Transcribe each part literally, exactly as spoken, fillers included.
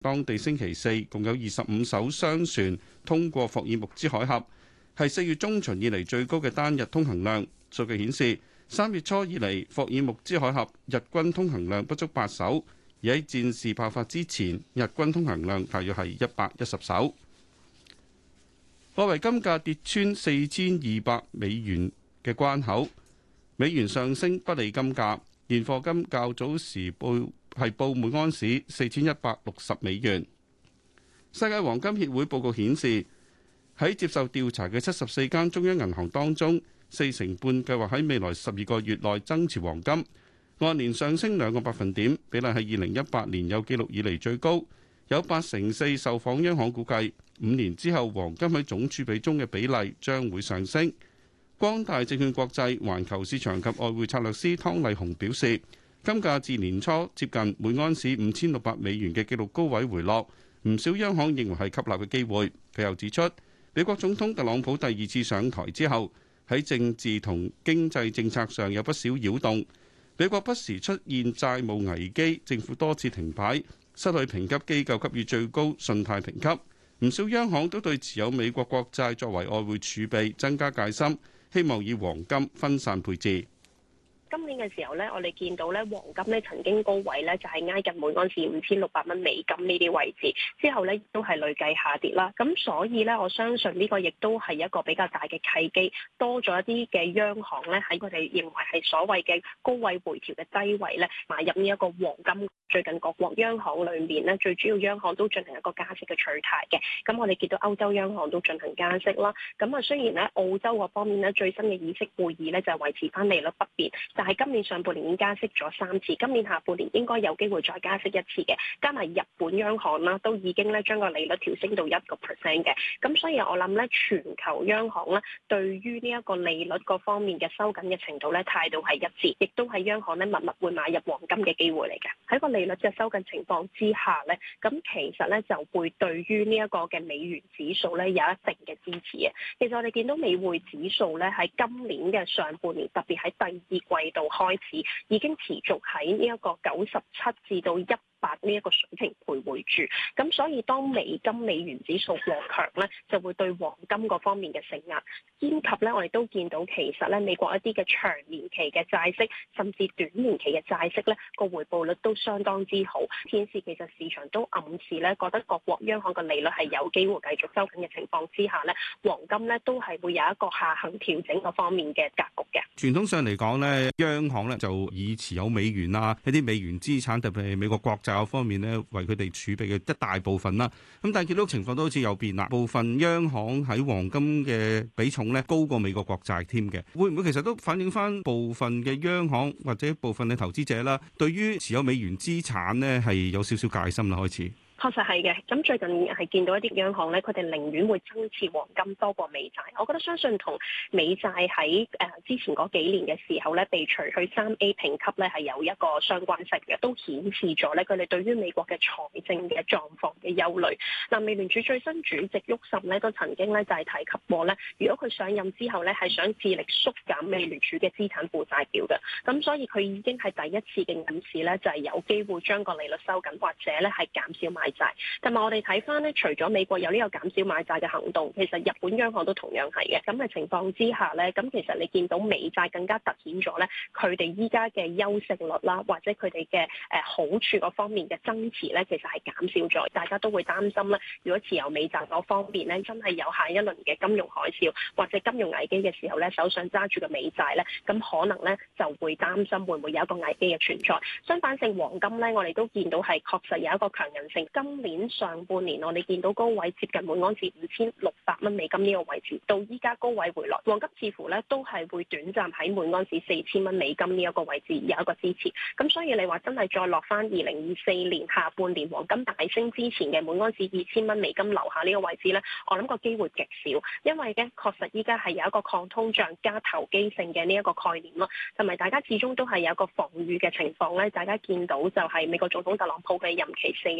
當地星期四共有二十五艘商船通過霍爾木茲海峽，係四月中旬以嚟最高嘅單日通行量。數據顯示，三月初以嚟霍爾木茲海峽日均通行量不足八艘，而喺戰事爆發之前，日均通行量大約係一百一十艘。外圍金價跌穿四千二百美元嘅關口，美元上升不利金價。現貨金較早時報係報每安士四千一百六十美元。世界黃金協會報告顯示，喺接受調查嘅七十四間中央銀行當中，四成半計劃喺未來十二個月內增持黃金，按年上升兩個百分點，比例係二零一八年有記錄以嚟最高。有八成四受訪央行估計，五年之後黃金喺總儲備中嘅比例將會上升。光大證券國際環球市場及外匯策略師湯麗紅表示，金價自年初接近每安士五千六百美元嘅紀錄高位回落，唔少央行認為係吸納嘅機會。佢又指出，美國總統特朗普第二次上台之後，喺政治同經濟政策上有不少擾動，美國不時出現債務危機，政府多次停牌，失去評級機構給予最高信貸評級。唔少央行都對持有美國國債作為外匯儲備增加戒心，希望以黃金分散配置。 今年嘅時候咧，我哋見到咧黃金咧曾經高位咧就係挨近每盎司五千六百蚊美金呢啲位置，之後咧都係累計下跌啦。咁所以咧，我相信呢個亦都係一個比較大嘅契機，多咗一啲嘅央行咧喺佢哋認為係所謂嘅高位回調嘅低位咧買入呢一個黃金。最近各國央行裏面咧，最主要央行都進行一個加息嘅取態嘅。咁我哋見到歐洲央行都進行加息啦。咁啊，雖然咧澳洲嗰方面咧最新嘅議息會議咧就係維持翻利率不變，但係今年上半年已經加息咗三次，今年下半年應該有機會再加息一次嘅。加埋日本央行啦，都已經咧將個利率調升到一個 percent 嘅。咁所以我諗咧，全球央行咧對於呢一個利率各方面嘅收緊嘅程度咧態度係一致，亦都係央行咧密密會買入黃金嘅機會嚟嘅。喺個利率嘅收緊情況之下咧，咁其實咧就會對於呢一個嘅美元指數咧有一定嘅支持嘅。其實我哋見到美匯指數咧喺今年嘅上半年，特別喺第二季度開始，已經持續喺呢一個九十七至到一八呢一個水平徘徊住，咁所以當美金美元指數過強咧，就會對黃金嗰方面嘅承壓，兼及咧我哋都見到其實咧美國一啲嘅長年期嘅債息，甚至短年期嘅債息咧個回報率都相當之好，顯示其實市場都暗示咧覺得各國央行嘅利率係有機會繼續收緊嘅情況之下咧，黃金咧都係會有一個下行調整嗰方面嘅格局嘅。 傳統上嚟講咧，央行咧就以持有美元啊一啲美元資產，特別係美國國債方面咧，為佢哋儲備嘅一大部分啦。咁但係見到情況都好似有變啦，部分央行喺黃金嘅比重咧高過美國國債添嘅，會唔會其實都反映翻部分嘅央行或者部分嘅投資者啦，對於持有美元資產咧係有少少戒心啦開始？ 確實係嘅，咁最近係見到一啲央行咧，佢哋寧願會增持黃金多過美債。我覺得相信同美債喺誒之前嗰幾年嘅時候咧，被除去三 A 評級咧係有一個相關性嘅，都顯示咗咧佢哋對於美國嘅財政嘅狀況嘅憂慮。嗱，美聯儲最新主席沃什咧都曾經咧就係提及過咧，如果佢上任之後咧係想致力縮減美聯儲嘅資產負債表嘅，咁所以佢已經係第一次嘅暗示咧，就係有機會將個利率收緊，或者咧係減少買債。但係我哋睇翻咧，除咗美國有呢個減少買債嘅行動，其實日本央行都同樣係嘅。咁嘅情況之下咧，咁其實你見到美債更加突顯咗咧，佢哋依家嘅優勝率啦，或者佢哋嘅誒好處嗰方面嘅增持咧，其實係減少咗。大家都會擔心咧，如果持有美債嗰方面咧，真係有下一輪嘅金融海嘯或者金融危機嘅時候咧，手上揸住嘅美債咧，咁可能咧就會擔心會唔會有一個危機嘅存在。相反性黃金咧，我哋都見到係確實有一個強韌性。今年上半年我哋見到高位接近每盎司五千六百蚊美金呢個位置，到依家高位回落，黃金似乎咧都係會短暫喺每盎司四千蚊美金呢一個位置有一個支持。咁所以你話真係再落翻二零二四年下半年黃金大升之前嘅每盎司二千蚊美金樓下呢個位置咧，我諗個機會極少，因為咧確實依家係有一個抗通脹加投機性嘅呢一個概念咯，同埋大家始終都係有一個防禦嘅情況咧。大家見到就係美國總統特朗普嘅任期四年啦，大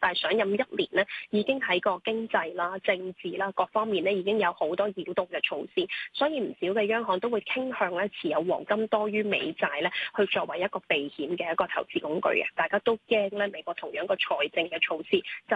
但係上任一年呢，已經喺個經濟啦、政治啦各方面呢，已經有好多擾動嘅措施，所以唔少嘅央行都會傾向咧持有黃金多於美債咧，去作為一個避險嘅一個投資工具嘅。大家都驚咧美國同樣個財政嘅措施就